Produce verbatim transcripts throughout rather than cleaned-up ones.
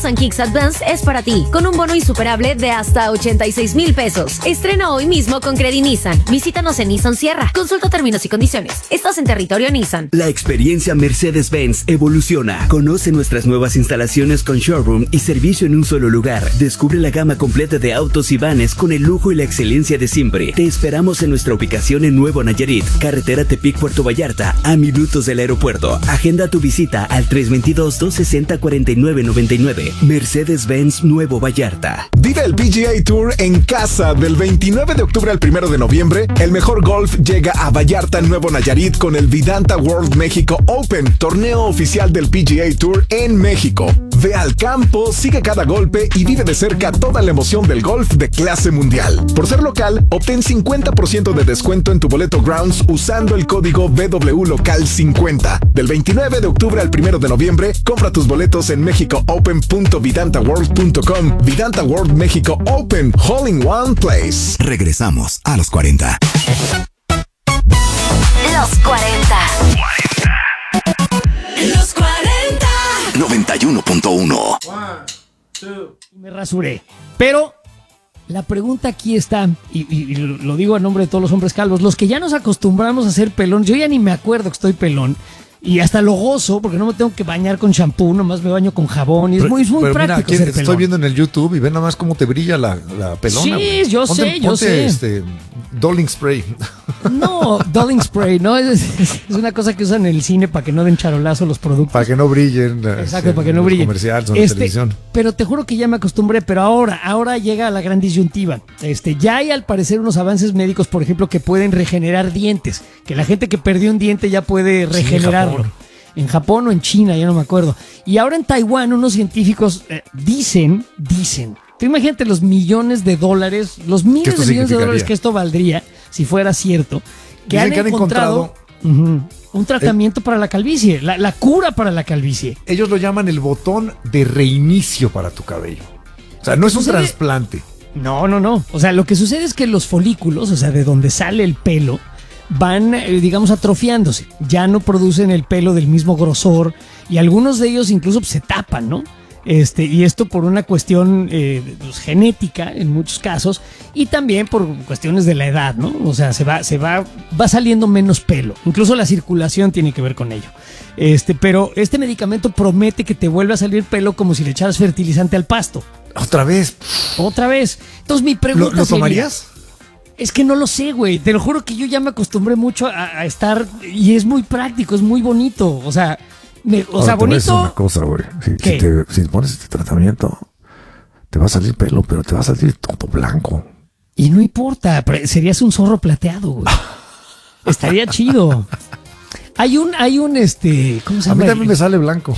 Nissan Kicks Advance es para ti, con un bono insuperable de hasta ochenta y seis mil pesos. Estrena hoy mismo con Credit Nissan. Visítanos en Nissan Sierra. Consulta términos y condiciones. Estás en territorio Nissan. La experiencia Mercedes-Benz evoluciona. Conoce nuestras nuevas instalaciones con showroom y servicio en un solo lugar. Descubre la gama completa de autos y vanes con el lujo y la excelencia de siempre. Te esperamos en nuestra ubicación en Nuevo Nayarit, carretera Tepic Puerto Vallarta, a minutos del aeropuerto. Agenda tu visita al tres dos dos, dos seis cero, cuatro nueve nueve nueve. Mercedes-Benz Nuevo Vallarta. Vive el P G A Tour en casa. Del veintinueve de octubre al primero de noviembre, el mejor golf llega a Vallarta, Nuevo Nayarit, con el Vidanta World México Open, torneo oficial del P G A Tour en México. Ve al campo, sigue cada golpe y vive de cerca toda la emoción del golf de clase mundial. Por ser local, obtén cincuenta por ciento de descuento en tu boleto Grounds usando el código B W Local cincuenta. Del veintinueve de octubre al primero de noviembre, compra tus boletos en mexico open punto vidanta world punto com. Vidanta World México Open, All in One Place. Regresamos a los cuarenta. Los cuarenta. Los cuarenta. noventa y uno punto uno. Me rasuré. Pero la pregunta aquí está, y, y, y lo digo a nombre de todos los hombres calvos, los que ya nos acostumbramos a ser pelón, yo ya ni me acuerdo que estoy pelón. Y hasta lo gozo, porque no me tengo que bañar con shampoo, nomás me baño con jabón. Y es muy, es muy pero práctico mira, aquí ser estoy pelón. viendo en el YouTube y ven nada más cómo te brilla la, la pelona. Sí, güey. yo Ponte- sé, yo ponte, sé. Este, Dolling Spray. No, Dolling Spray, no, es, es, es una cosa que usan en el cine para que no den charolazo los productos. Para que no brillen. Exacto, este, para que no los brille. comerciales o en la Este, televisión. Pero te juro que ya me acostumbré, pero ahora, ahora llega la gran disyuntiva. Este, ya hay al parecer unos avances médicos, por ejemplo, que pueden regenerar dientes, que la gente que perdió un diente ya puede regenerarlo. Japón. En Japón o en China, ya no me acuerdo. Y ahora en Taiwán unos científicos eh, dicen, dicen, tú imagínate los millones de dólares, los miles esto de millones de significaría? dólares que esto valdría si fuera cierto, que Dicen han que han encontrado, encontrado- ujú, un tratamiento para la calvicie, la, la cura para la calvicie. Ellos lo llaman el botón de reinicio para tu cabello. O sea, no es un Sucede- trasplante. No, no, no. O sea, lo que sucede es que los folículos, o sea, de donde sale el pelo, van, eh, digamos, atrofiándose. Ya no producen el pelo del mismo grosor y algunos de ellos incluso pues, se tapan, ¿no? Este, y esto por una cuestión eh, pues, genética en muchos casos y también por cuestiones de la edad, ¿no? O sea, se va, se va, va saliendo menos pelo. Incluso la circulación tiene que ver con ello. Este, pero este medicamento promete que te vuelva a salir pelo como si le echaras fertilizante al pasto. Otra vez. Otra vez. Entonces mi ¿Lo, pregunta lo sería, tomarías? es que no lo sé, güey. Te lo juro que yo ya me acostumbré mucho a, a estar y es muy práctico, es muy bonito. O sea, me, o Ahora sea, te voy a decir bonito. una cosa, güey. Si, ¿Qué? si te si pones este tratamiento, te va a salir pelo, pero te va a salir todo blanco. Y no importa, pero serías un zorro plateado, güey. Estaría chido. Hay un, hay un, este, ¿cómo se A llama? mí también me sale blanco.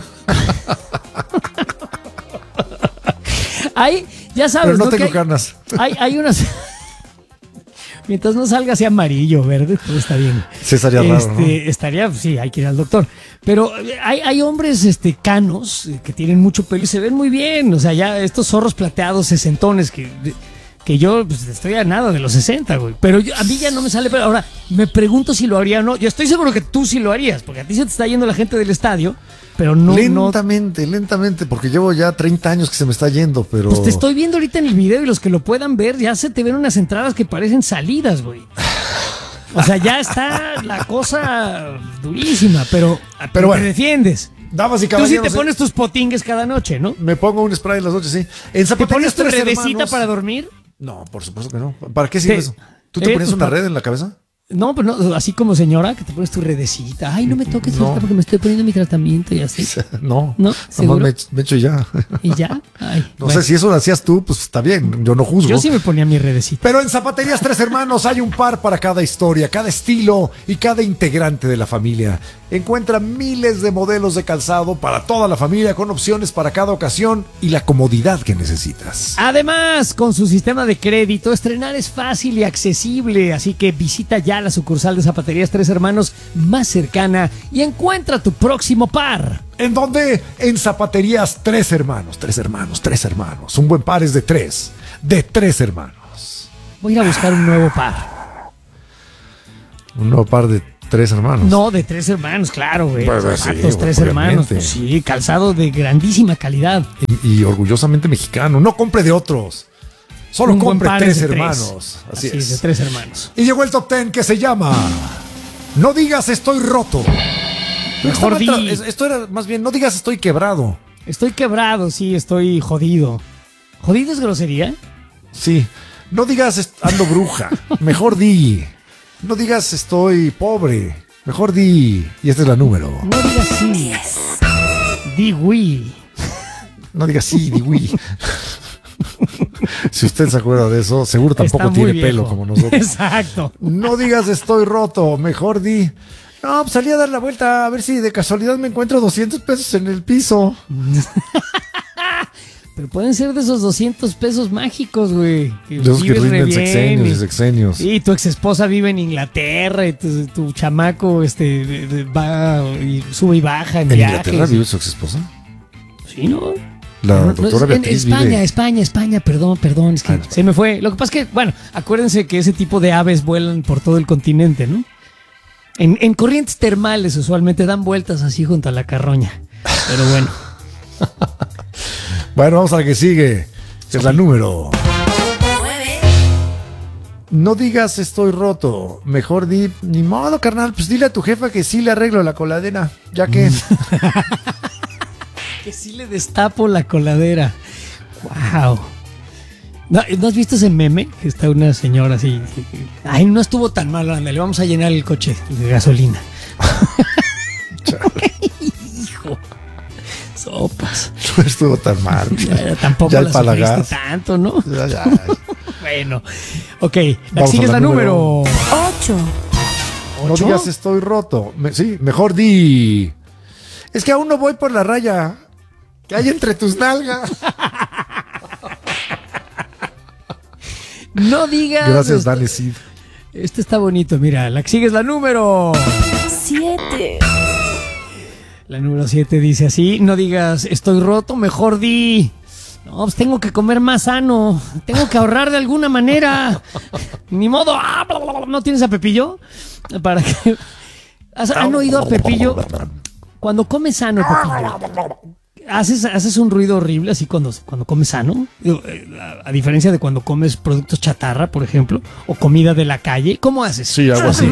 Hay, ya sabes, Pero no ¿no? tengo Que hay- canas. Hay, hay unas. Mientras no salga así amarillo, verde, todo está bien. Sí, estaría raro, Este, ¿no? Estaría, sí, hay que ir al doctor. Pero hay, hay hombres este, canos eh, que tienen mucho pelo y se ven muy bien. O sea, ya estos zorros plateados, sesentones, que, que yo pues, estoy a nada de los sesenta, güey. Pero yo- a mí ya no me sale pelo. Ahora, me pregunto si lo haría o no. Yo estoy seguro que tú sí lo harías, porque a ti se te está yendo la gente del estadio, pero no. no lentamente, lentamente, porque llevo ya treinta años que se me está yendo, pero... Pues te estoy viendo ahorita en el video y los que lo puedan ver ya se te ven unas entradas que parecen salidas, güey. O sea, ya está la cosa durísima, pero, pero bueno. te defiendes. Damas y Tú sí caballeros, te eh, pones tus potingues cada noche, ¿no? me pongo un spray en las noches, sí. En ¿Te Zapaterías pones tu Tres redecita Hermanos- para dormir? No, por supuesto que no. ¿Para qué sirve Te- eso? ¿Tú te eh, pones pues, una para- red en la cabeza? No, pero no, así como señora, que te pones tu redecita. Ay, no me toques No. ahorita porque me estoy poniendo mi tratamiento y así. No, No, nomás ¿seguro? me, echo- me echo ya. Y ya. Ay, No bueno. sé si eso lo hacías tú, pues está bien, yo no juzgo. Yo sí me ponía mi redecita. Pero en Zapaterías Tres Hermanos hay un par para cada historia, cada estilo y cada integrante de la familia. Encuentra miles de modelos de calzado para toda la familia con opciones para cada ocasión y la comodidad que necesitas. Además, con su sistema de crédito, estrenar es fácil y accesible, así que visita ya la sucursal de Zapaterías Tres Hermanos más cercana y encuentra tu próximo par. ¿En dónde? En Zapaterías Tres Hermanos, Tres Hermanos, Tres Hermanos. Un buen par es de tres, de tres hermanos. Voy a ir a buscar un nuevo par. Un nuevo par de Tres hermanos. No, de tres hermanos, claro, güey. Pues, Zapatos, sí, tres obviamente. hermanos. Pues sí, calzado de grandísima calidad. Y, y orgullosamente mexicano. No compre de otros. Solo Un buen compre par tres es de tres. hermanos. Así, Así es. de tres hermanos. Y llegó el top ten que se llama No digas estoy roto. Mejor Estaba di. tra- es- Esto era más bien, no digas estoy quebrado. Estoy quebrado, sí, estoy jodido. ¿Jodido es grosería? Sí. No digas est- ando bruja. Mejor di. No digas estoy pobre. Mejor di. Y esta es la número. No digas sí. Di oui. No digas sí, di oui. Si usted se acuerda de eso, seguro tampoco Está muy tiene pelo viejo. como nosotros. Exacto. No digas estoy roto, mejor di. No, pues salí a dar la vuelta a ver si de casualidad me encuentro doscientos pesos en el piso. Pero pueden ser de esos doscientos pesos mágicos, güey. Que De esos que vives re rinden bien sexenios y y- sexenios. Sí, tu ex esposa vive en Inglaterra y tu, tu chamaco este, de- de- va y sube y baja en, ¿En viajes. Inglaterra vive su ex esposa? Sí, ¿no? La No, no, doctora en- en Beatriz España, vive... España, España, perdón, perdón, es que Ah, no. se me fue. Lo que pasa es que, bueno, acuérdense que ese tipo de aves vuelan por todo el continente, ¿no? En, en corrientes termales usualmente dan vueltas así junto a la carroña. Pero bueno. Bueno, vamos a la que sigue. Que es la número. No digas estoy roto. Mejor di, ni modo, carnal. Pues dile a tu jefa que sí le arreglo la coladera. Ya que. Que sí le destapo la coladera. Wow. ¿No, ¿no has visto ese meme? Que está una señora así. Ay, no estuvo tan mal, ándale, vamos a llenar el coche de gasolina. Hijo. Sopas. No estuvo tan mal. Ya, tampoco Ya el la palagás. sufriste tanto, ¿no? Ya, ya. Bueno. Ok, la Vamos que sigue a es la la número. ocho. No ¿Ocho? digas estoy roto. Me- sí, mejor di. Es que aún no voy por la raya. Que hay entre tus nalgas. No digas. Gracias, esto- Dani Cid. Este está bonito, mira. La que sigue es la número. siete. La número siete dice así, no digas estoy roto, mejor di, no, pues tengo que comer más sano, tengo que ahorrar de alguna manera, ni modo, ah, bla, bla, bla. ¿No tienes a Pepillo? Para que... ¿Has- ¿Han oído a Pepillo? Cuando come sano, Pepillo, ¿haces, haces un ruido horrible así cuando, cuando comes sano? Digo, eh, A, a diferencia de cuando comes productos chatarra, por ejemplo, o comida de la calle, ¿cómo haces? Sí, algo así.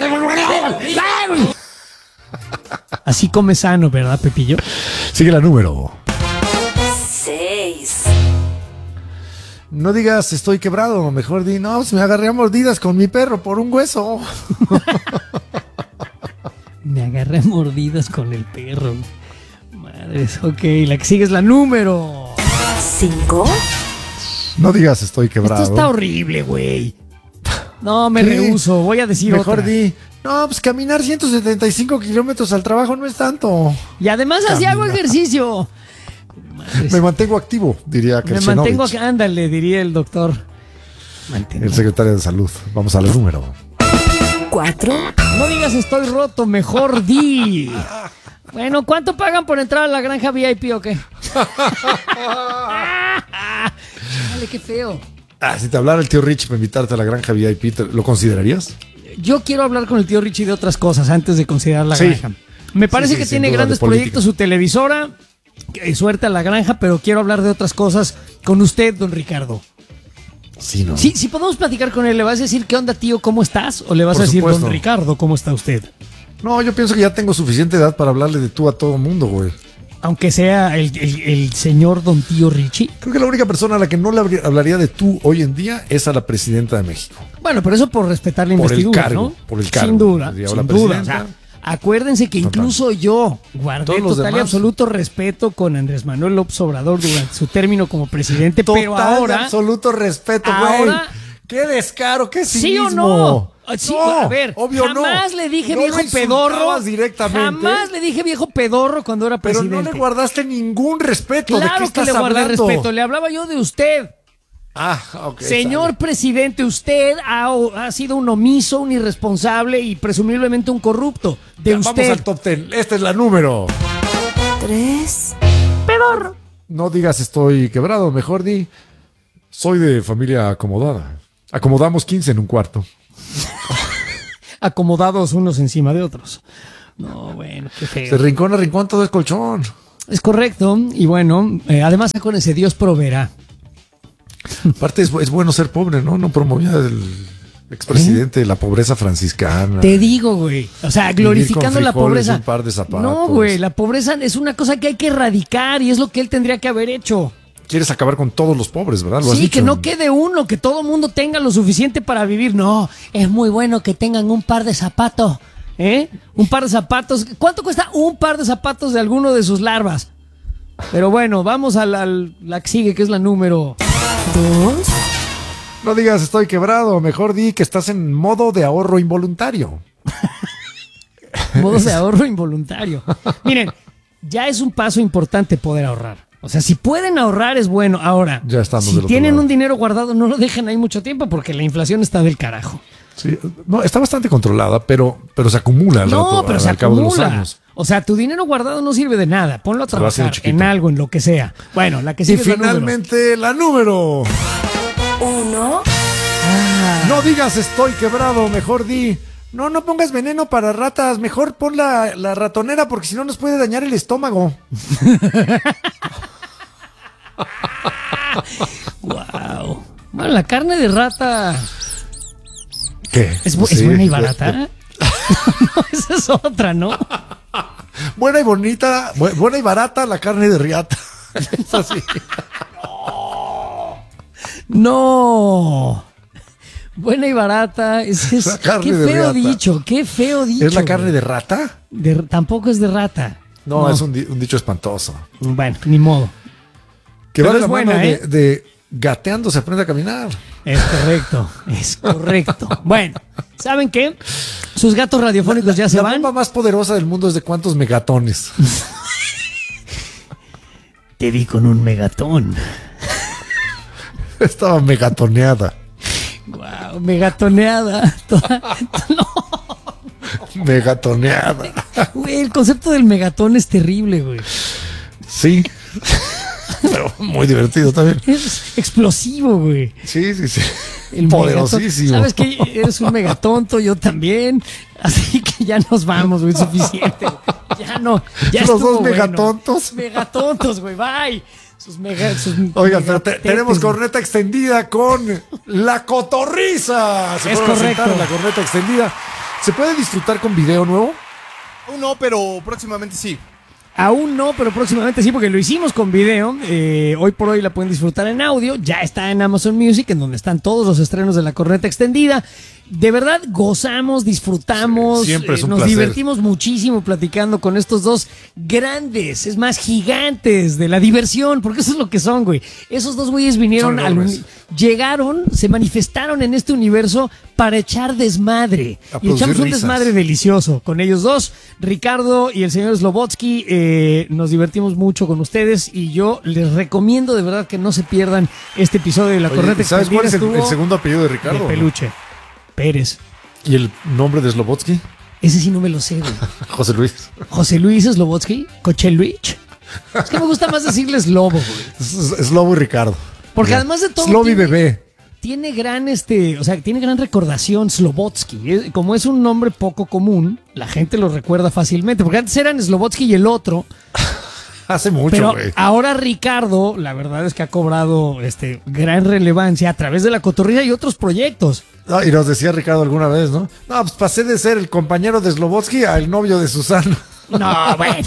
Así come sano, ¿verdad, Pepillo? Sigue la número. seis. No digas estoy quebrado, mejor di, no, pues me agarré a mordidas con mi perro por un hueso. Me agarré a mordidas con el perro. Madres, ok, la que sigue es la número. cinco. No digas estoy quebrado. Esto está horrible, güey. No, me ¿Qué? rehuso, voy a decir Mejor otra. di, no, pues caminar ciento setenta y cinco kilómetros al trabajo no es tanto. Y además así hago Camina. ejercicio. Madres, Me mantengo activo, diría me Kerchenovich, mantengo acá, ándale, diría el doctor. Mantengo. el secretario de Salud. Vamos a la número. cuatro. No digas estoy roto, mejor di. Bueno, ¿cuánto pagan por entrar a la granja V I P o qué? Dale, qué feo. Ah, si te hablara el tío Rich para invitarte a la granja V I P, ¿te- ¿lo considerarías? Yo quiero hablar con el tío Richie de otras cosas antes de considerar la Sí. granja. Me parece Sí, sí, que sin tiene duda, grandes de política. proyectos su televisora. que- Suerte a la granja, pero quiero hablar de otras cosas con usted, don Ricardo. Sí, ¿no? Sí, si podemos platicar con él, ¿le vas a decir qué onda, tío, cómo estás? ¿O le vas Por a decir, supuesto. don Ricardo, cómo está usted? No, yo pienso que ya tengo suficiente edad para hablarle de tú a todo el mundo, güey. Aunque sea el, el- el señor don tío Richie. Creo que la única persona a la que no le habría- hablaría de tú hoy en día es a la presidenta de México. Bueno, pero eso por respetar la Por el investidura, cargo, ¿no? por el cargo, Sin duda, diría, sin la duda. O presidenta. sea, acuérdense que Total. incluso yo guardé Todos los total y demás. absoluto respeto con Andrés Manuel López Obrador durante su término como presidente, pero Total y ahora... absoluto respeto, güey. ahora- Qué descaro, qué ¿Sí cinismo. o no? Sí, No, a ver, obvio jamás no. le dije No viejo lo pedorro. insultabas directamente. Jamás le dije viejo pedorro cuando era Pero presidente. no le guardaste ningún respeto. ¿De qué Claro que estás le guardé hablando? respeto. Le hablaba yo de usted. Ah, ok. Señor sale. presidente, usted ha, ha sido un omiso, un irresponsable y presumiblemente un corrupto. De Ya, usted. Vamos al top ten. Esta es la número. tres. pedorro. No digas estoy quebrado, mejor di soy de familia acomodada. Acomodamos quince en un cuarto. acomodados unos encima de otros. No, bueno, qué feo. De rincón a rincón todo es colchón. Es correcto, y bueno, eh, además acuérdense, Dios proveerá. Aparte es, es bueno ser pobre, ¿no? No promovía el expresidente ¿Eh? la pobreza franciscana. Te digo, güey. O sea, glorificando la pobreza. Un par de zapatos. No, güey, la pobreza es una cosa que hay que erradicar y es lo que él tendría que haber hecho. Quieres acabar con todos los pobres, ¿verdad? ¿Lo has sí, dicho? Que no quede uno, que todo mundo tenga lo suficiente para vivir. No, es muy bueno que tengan un par de zapatos. ¿Eh? Un par de zapatos. ¿Cuánto cuesta un par de zapatos de alguno de sus larvas? Pero bueno, vamos a la, la que sigue, que es la número dos. No digas estoy quebrado, mejor di que estás en modo de ahorro involuntario. Modo de ahorro involuntario. Miren, ya es un paso importante poder ahorrar. O sea, si pueden ahorrar es bueno. Ahora, ya estamos si tienen un dinero guardado, no lo dejen ahí mucho tiempo porque la inflación está del carajo. Sí, no, está bastante controlada, pero, pero se acumula al no, rato, pero al, se al cabo de los acumula. años. O sea, tu dinero guardado no sirve de nada. Ponlo a trabajar en algo, en lo que sea. Bueno, la que y sigue es finalmente la número. Uno. Ah. No digas estoy quebrado, mejor di. No, no pongas veneno para ratas, mejor pon la, la ratonera porque si no nos puede dañar el estómago. Wow. Bueno, la carne de rata. ¿Qué? ¿Es, bu- Sí, ¿es buena y barata? No, esa es otra, ¿no? Buena y bonita, bu- buena y barata la carne de riata. Es así. No. Buena y barata. Es, es, La carne qué de feo riata. dicho, qué feo dicho. ¿Es la carne güey. de rata? De- tampoco es de rata. No, es un, di- un dicho espantoso. Bueno, ni modo. Que Pero va de es la buena, mano ¿eh? de, de gateando se aprende a caminar. Es correcto, es correcto. Bueno, ¿saben qué? Sus gatos radiofónicos ya se la van. bomba más poderosa del mundo es de cuántos megatones. Te vi con un megatón. Estaba megatoneada. Wow, megatoneada. Toda- no, Megatoneada. güey, el concepto del megatón es terrible, güey. Sí. Pero muy divertido también. Es explosivo, güey. Sí, sí, sí. El Poderosísimo. megatón. ¿Sabes qué? Eres un megatonto, yo también. Así que ya nos vamos, güey, suficiente. Güey. Ya no, ya Los estuvo dos bueno. megatontos. Megatontos, güey, bye. Sus mega, sus Oigan, pero te- megatetes, tenemos güey. corneta extendida con la cotorriza. Se Es fueron a correcto. sentar en la corneta extendida. ¿Se puede disfrutar con video nuevo? Aún no, pero próximamente sí. Aún no, pero próximamente sí, porque lo hicimos con video. Eh, hoy por hoy la pueden disfrutar en audio. Ya está en Amazon Music, en donde están todos los estrenos de la corneta extendida. De verdad, gozamos, disfrutamos. Sí, siempre es un nos placer. divertimos muchísimo platicando con estos dos grandes, es más, gigantes de la diversión, porque eso es lo que son, güey. Esos dos güeyes vinieron Son al enormes. uni- llegaron, se manifestaron en este universo para echar desmadre. A Y producir echamos un risas. desmadre delicioso con ellos dos, Ricardo y el señor Slobotsky. Eh, nos divertimos mucho con ustedes y yo les recomiendo de verdad que no se pierdan este episodio de la Oye, corneta ¿y ¿Sabes cuál es el, extendida. el segundo apellido de Estuvo Ricardo? de peluche. Pérez. ¿Y el nombre de Slobotsky? Ese sí no me lo sé, güey. José Luis. José Luis Slobotsky, Coche Luis. Es que me gusta más decirles Lobo, güey. Es, es Slobo y Ricardo. Porque Ya. además de todo Slobo y tiene- bebé. Tiene gran este, o sea, tiene gran recordación Slobotsky. Es- Como es un nombre poco común, la gente lo recuerda fácilmente. Porque antes eran Slobotsky y el otro. Hace mucho, Pero güey. ahora Ricardo, la verdad es que ha cobrado este gran relevancia a través de la cotorrilla y otros proyectos. No, y nos decía Ricardo alguna vez, ¿no? No, pues pasé de ser el compañero de Slobotsky al novio de Susana. No, bueno.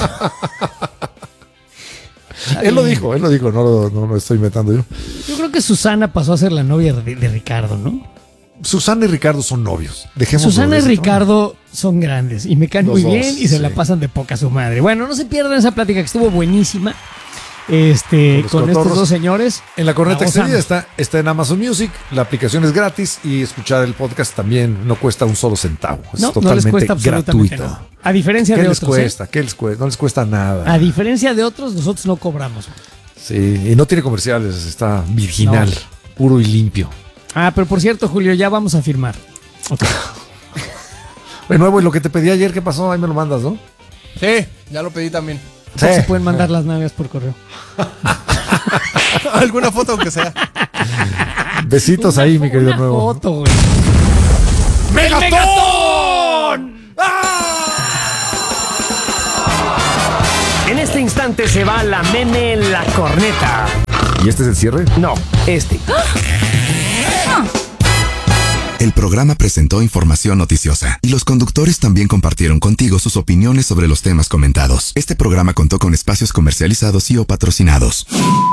Él lo dijo, él lo dijo, no lo, no lo estoy inventando yo. Yo creo que Susana pasó a ser la novia de, de Ricardo, ¿no? Susana y Ricardo son novios. Dejémoslo Susana de y esa Ricardo son grandes y me caen Los muy dos, bien y se sí. la pasan de poca su madre. Bueno, no se pierdan esa plática que estuvo buenísima. Este, los con estos cotorros. dos señores. En la corneta La extendida gozamos. está, está en Amazon Music, la aplicación es gratis y escuchar el podcast también no cuesta un solo centavo. Es No, no totalmente les cuesta absolutamente gratuito. nada. A diferencia ¿Qué de les otros. ¿eh? cuesta? ¿Qué les cuesta? No les cuesta nada. A diferencia de otros, nosotros no cobramos. Sí, y no tiene comerciales, está virginal, No. puro y limpio. Ah, pero por cierto, Julio, ya vamos a firmar. Ok. De nuevo, y lo que te pedí ayer, ¿qué pasó? Ahí me lo mandas, ¿no? Sí, ya lo pedí también. No se pueden mandar las nalgas por correo. Alguna foto aunque sea. Besitos ahí, mi querido Una nuevo. foto, güey. ¡Megatón! instante se va la meme en la corneta. ¿Y este es el cierre? No, este. El programa presentó información noticiosa y los conductores también compartieron contigo sus opiniones sobre los temas comentados. Este programa contó con espacios comercializados y o patrocinados.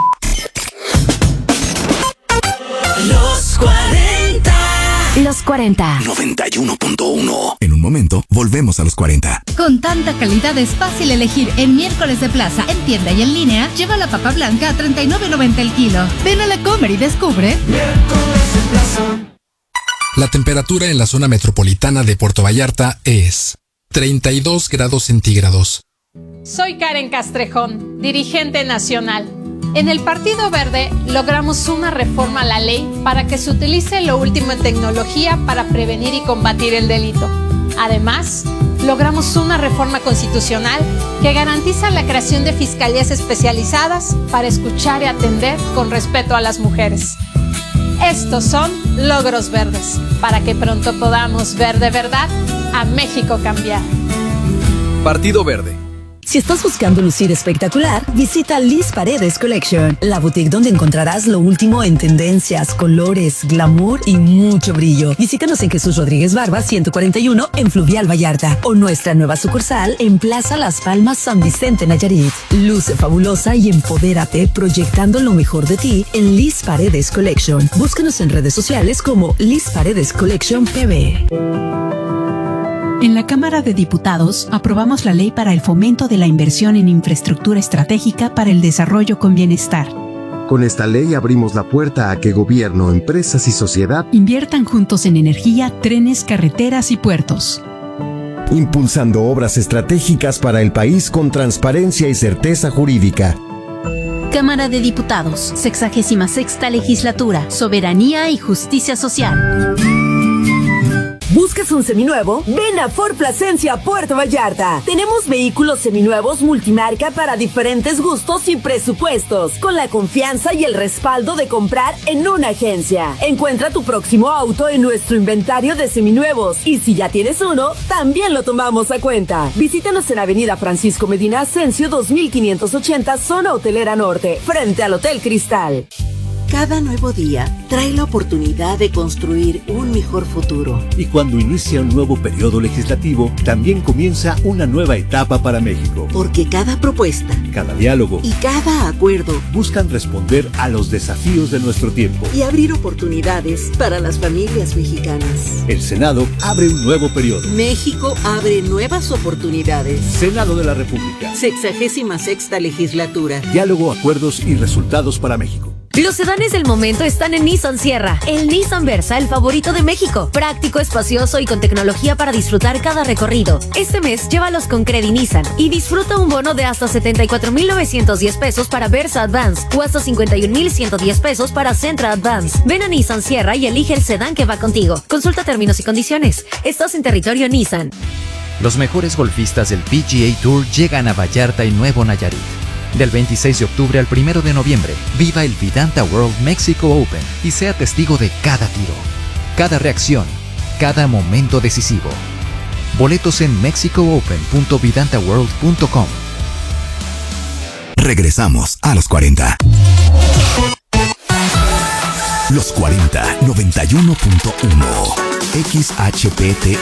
Los cuarenta. Los cuarenta. noventa y uno punto uno. En un momento, volvemos a los cuarenta. Con tanta calidad es fácil elegir en Miércoles de Plaza, en tienda y en línea. Lleva la papa blanca a treinta y nueve noventa el kilo. Ven a la Comer y descubre. Miércoles de Plaza. La temperatura en la zona metropolitana de Puerto Vallarta es treinta y dos grados centígrados. Soy Karen Castrejón, dirigente nacional. En el Partido Verde logramos una reforma a la ley para que se utilice lo último en tecnología para prevenir y combatir el delito. Además, logramos una reforma constitucional que garantiza la creación de fiscalías especializadas para escuchar y atender con respeto a las mujeres. Estos son logros verdes, para que pronto podamos ver de verdad a México cambiar. Partido Verde. Si estás buscando lucir espectacular, visita Liz Paredes Collection, la boutique donde encontrarás lo último en tendencias, colores, glamour y mucho brillo. Visítanos en Jesús Rodríguez Barba ciento cuarenta y uno en Fluvial Vallarta o nuestra nueva sucursal en Plaza Las Palmas San Vicente Nayarit. Luce fabulosa y empodérate proyectando lo mejor de ti en Liz Paredes Collection. Búscanos en redes sociales como Liz Paredes Collection P B. En la Cámara de Diputados aprobamos la ley para el fomento de la inversión en infraestructura estratégica para el desarrollo con bienestar. Con esta ley abrimos la puerta a que gobierno, empresas y sociedad inviertan juntos en energía, trenes, carreteras y puertos. Impulsando obras estratégicas para el país con transparencia y certeza jurídica. Cámara de Diputados, sexagésima sexta legislatura, soberanía y justicia social. ¿Buscas un seminuevo? Ven a Ford Plasencia, Puerto Vallarta. Tenemos vehículos seminuevos multimarca para diferentes gustos y presupuestos, con la confianza y el respaldo de comprar en una agencia. Encuentra tu próximo auto en nuestro inventario de seminuevos y si ya tienes uno, también lo tomamos a cuenta. Visítanos en Avenida Francisco Medina Ascencio dos mil quinientos ochenta, zona hotelera norte, frente al Hotel Cristal. Cada nuevo día trae la oportunidad de construir un mejor futuro. Y cuando inicia un nuevo periodo legislativo, también comienza una nueva etapa para México. Porque cada propuesta, cada diálogo y cada acuerdo buscan responder a los desafíos de nuestro tiempo y abrir oportunidades para las familias mexicanas. El Senado abre un nuevo periodo. México abre nuevas oportunidades. Senado de la República. Sexagésima sexta legislatura. Diálogo, acuerdos y resultados para México. Los sedanes del momento están en Nissan Sierra, el Nissan Versa, el favorito de México. Práctico, espacioso y con tecnología para disfrutar cada recorrido. Este mes, llévalos con Credit Nissan y disfruta un bono de hasta setenta y cuatro mil novecientos diez pesos para Versa Advance o hasta cincuenta y un mil ciento diez pesos para Sentra Advance. Ven a Nissan Sierra y elige el sedán que va contigo. Consulta términos y condiciones. Estás en territorio Nissan. Los mejores golfistas del P G A Tour llegan a Vallarta y Nuevo Nayarit. Del veintiséis de octubre al primero de noviembre, viva el Vidanta World Mexico Open y sea testigo de cada tiro, cada reacción, cada momento decisivo. Boletos en mexico open punto vidanta world punto com. Regresamos a los cuarenta. Los cuarenta, noventa y uno punto uno. X H P T